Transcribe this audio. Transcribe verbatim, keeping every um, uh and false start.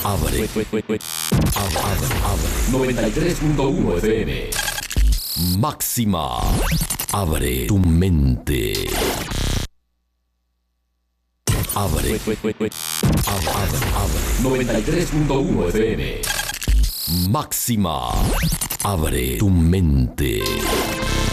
Abre. Abre, abre, abre. noventa y tres punto uno F M. Máxima. Abre tu mente. Abre. Abre, abre, abre. noventa y tres punto uno F M. Máxima. Abre tu mente.